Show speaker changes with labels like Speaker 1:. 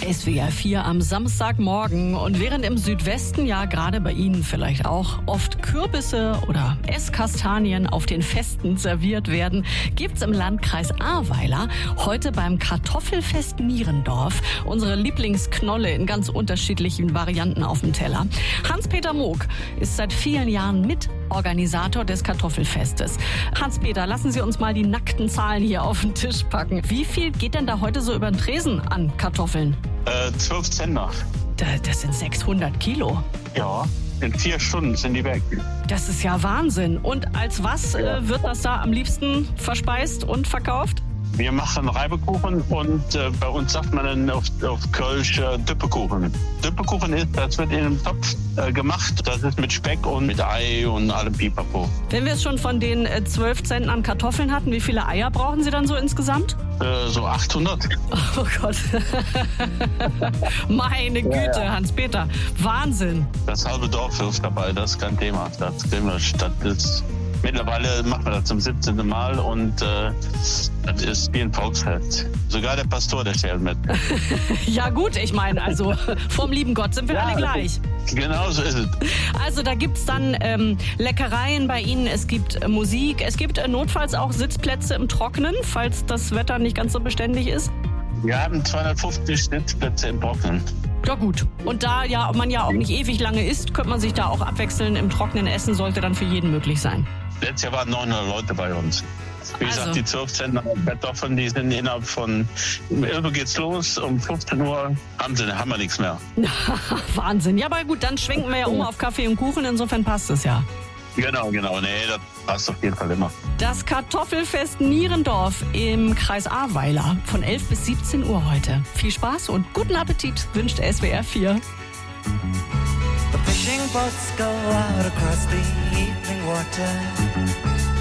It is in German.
Speaker 1: SWR 4 am Samstagmorgen. Und während im Südwesten, ja gerade bei Ihnen vielleicht auch, oft Kürbisse oder Esskastanien auf den Festen serviert werden, gibt's im Landkreis Ahrweiler heute beim Kartoffelfest Nierendorf unsere Lieblingsknolle in ganz unterschiedlichen Varianten auf dem Teller. Hans-Peter Moog ist seit vielen Jahren Mitorganisator des Kartoffelfestes. Hans-Peter, lassen Sie uns mal die nackten Zahlen hier auf den Tisch packen. Wie viel geht denn da heute so über den Tresen an Kartoffeln?
Speaker 2: 12 Zentner.
Speaker 1: Das sind 600 Kilo.
Speaker 2: Ja, in 4 Stunden sind die weg.
Speaker 1: Das ist ja Wahnsinn. Und als was wird das da am liebsten verspeist und verkauft?
Speaker 2: Wir machen Reibekuchen und bei uns sagt man dann auf Kölsch Düppekuchen. Düppekuchen das wird in einem Topf gemacht. Das ist mit Speck und mit Ei und allem Pipapo.
Speaker 1: Wenn wir es schon von den 12 Cent an Kartoffeln hatten, wie viele Eier brauchen Sie dann so insgesamt?
Speaker 2: So 800.
Speaker 1: Oh Gott. Meine Güte, ja. Hans-Peter. Wahnsinn.
Speaker 2: Das halbe Dorf hilft dabei, das ist kein Thema. Mittlerweile macht man das zum 17. Mal und das ist wie ein Volksfest. Sogar der Pastor, der stellt mit.
Speaker 1: Ja gut, ich meine, also vom lieben Gott sind wir alle gleich.
Speaker 2: Genau so ist es.
Speaker 1: Also da gibt's dann Leckereien bei Ihnen, es gibt Musik, es gibt notfalls auch Sitzplätze im Trockenen, falls das Wetter nicht ganz so beständig ist.
Speaker 2: Wir haben 250 Sitzplätze im Trockenen.
Speaker 1: Ja gut. Und da man ja auch nicht ewig lange isst, könnte man sich da auch abwechseln. Im Trockenen essen sollte dann für jeden möglich sein.
Speaker 2: Letztes Jahr waren 900 Leute bei uns. Wie gesagt, die 12 Cent Kartoffeln, die sind innerhalb von 11 Uhr geht's los, um 15 Uhr haben wir nichts mehr.
Speaker 1: Wahnsinn. Ja, aber gut, dann schwenken wir ja um auf Kaffee und Kuchen, insofern passt es ja.
Speaker 2: Genau. Nee, das passt auf jeden Fall immer.
Speaker 1: Das Kartoffelfest Nierendorf im Kreis Ahrweiler von 11 bis 17 Uhr heute. Viel Spaß und guten Appetit wünscht SWR 4.
Speaker 3: The fishing boats go out across the evening water.